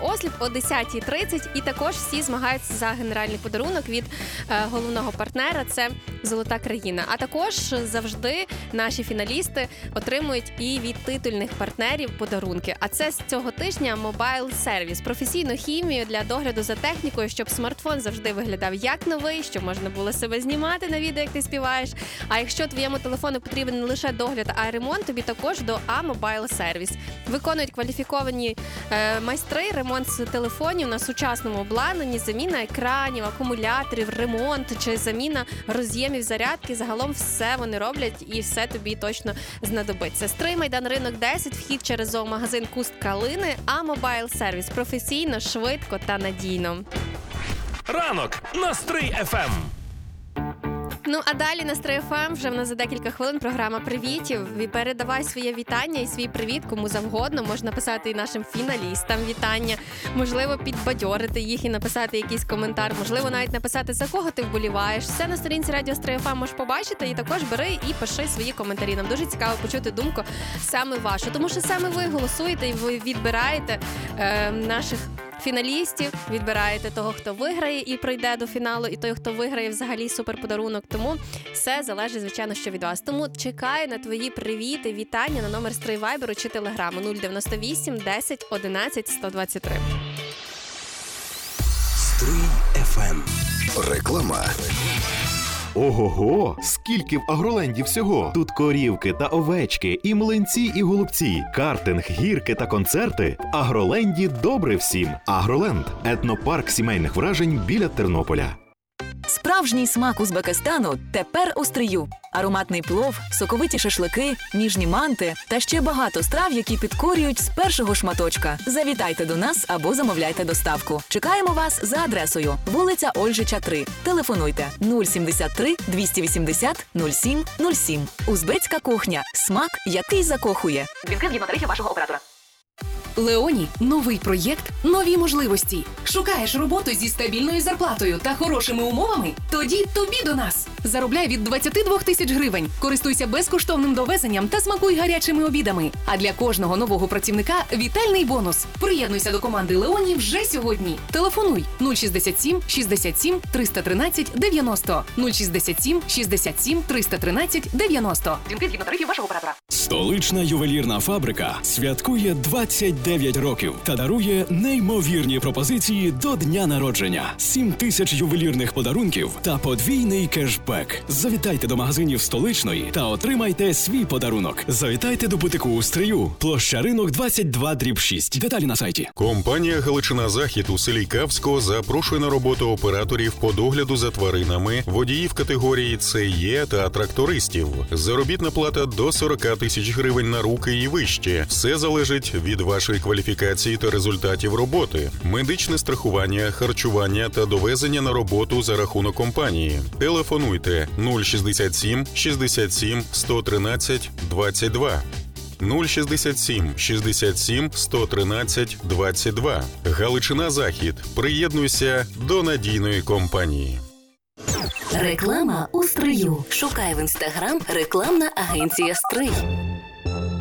Осліп о 10:30. І також всі змагаються за генеральний подарунок від головного партнера – це «Золота країна». А також завжди наші фіналісти отримують і від титульних партнерів подарунки. А це з цього тижня Mobile Service. Професійну хімію для догляду за технікою, щоб смартфон завжди виглядав як новий, щоб можна було себе знімати на відео, як ти співаєш. А якщо твоєму телефону потрібен не лише догляд, а й ремонт, тобі також до Mobile Service. Виконують кваліфіковані майстри ремонт з телефонів на сучасному обладнанні, заміна екранів, акумуляторів, ремонт чи заміна роз'ємів зарядки. Загалом все вони роблять і все тобі точно знадобиться. Стрий, Майдан Ринок 10, вхід через зоомагазин Куст Калини, Mobile Service. Професійно, швидко та надійно. Ранок на Стрий ФМ. Ну, а далі на Стрий ФМ вже в нас за декілька хвилин програма привітів. Передавай своє вітання і свій привіт кому завгодно. Можна написати і нашим фіналістам вітання, можливо, підбадьорити їх і написати якийсь коментар, можливо, навіть написати, за кого ти вболіваєш. Все на сторінці Радіо Стрий ФМ можеш побачити, і також бери і пиши свої коментарі. Нам дуже цікаво почути думку саме вашу, тому що саме ви голосуєте і ви відбираєте наших фіналістів, відбираєте того, хто виграє і пройде до фіналу, і той, хто виграє взагалі суперподарунок. Тому все залежить, звичайно, що від вас. Тому чекаю на твої привіти, вітання на номер Стрий Вайберу чи Телеграму 098 10 11 123. Стрий ФМ. Реклама. Ого-го! Скільки в Агроленді всього! Тут корівки та овечки, і млинці, і голубці, картинг, гірки та концерти. В Агроленді добре всім. Агроленд – етнопарк сімейних вражень біля Тернополя. Справжній смак Узбекистану тепер у Стрию. Ароматний плов, соковиті шашлики, ніжні манти та ще багато страв, які підкорюють з першого шматочка. Завітайте до нас або замовляйте доставку. Чекаємо вас за адресою: вулиця Ольжича, 3. Телефонуйте 073 280 07 07. Узбецька кухня. Смак, який закохує. Дзвінки згідно тарифів вашого оператора. Леоні – новий проєкт, нові можливості. Шукаєш роботу зі стабільною зарплатою та хорошими умовами? Тоді тобі до нас. Заробляй від 22 тисяч гривень. Користуйся безкоштовним довезенням та смакуй гарячими обідами. А для кожного нового працівника – вітальний бонус. Приєднуйся до команди Леоні вже сьогодні. Телефонуй 067 67 313 90. 067 67 313 90. Дзвінки згідно тарифів вашого оператора. Столична ювелірна фабрика святкує 29 років та дарує неймовірні пропозиції до дня народження. 7 тисяч ювелірних подарунків та подвійний кешбек. Завітайте до магазинів Столичної та отримайте свій подарунок. Завітайте до бутику у Стрию. Площа Ринок 22/6. Деталі на сайті. Компанія «Галичина Захід» у селі Кавсько запрошує на роботу операторів по догляду за тваринами, водіїв категорії ЦЕ та трактористів. Заробітна плата до 40 тисяч гривень на руки і вище. Все залежить від вашої кваліфікації та результатів роботи. Медичне страхування, харчування та довезення на роботу за рахунок компанії. Телефонуйте 067 67 113 22. 067 67 113 22. Галичина Захід. Приєднуйся до надійної компанії. Реклама у Стрию. Шукай в Інстаграм рекламна агенція «Стрий».